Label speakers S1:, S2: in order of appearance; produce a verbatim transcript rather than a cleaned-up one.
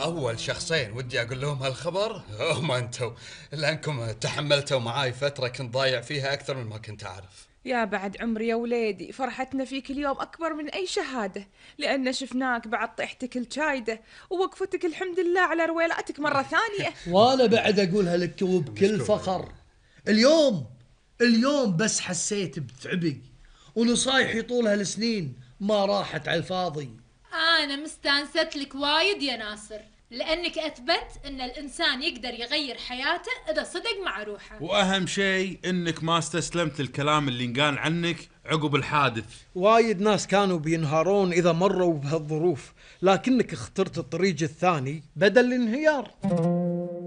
S1: أول شخصين ودي أقول لهم هالخبر هم أنتوا، لأنكم تحملتوا معاي فترة كنت ضايع فيها أكثر من ما كنت أعرف.
S2: يا بعد عمري يا وليدي، فرحتنا فيك اليوم أكبر من أي شهادة، لأن شفناك بعد طيحتك الجايدة ووقفتك الحمد لله على رويلاتك مرة ثانية.
S3: وأنا بعد أقولها لك وبكل فخر. اليوم اليوم بس حسيت بتعبي، ونصايحي طول هالسنين ما راحت على الفاضي.
S4: أنا مستانست لك وايد يا ناصر، لأنك أثبت أن الإنسان يقدر يغير حياته إذا صدق مع روحه.
S5: وأهم شيء أنك ما استسلمت للكلام اللي انقال عنك عقب الحادث.
S6: وايد ناس كانوا بينهارون إذا مروا بهالظروف، لكنك اخترت الطريق الثاني بدل الانهيار.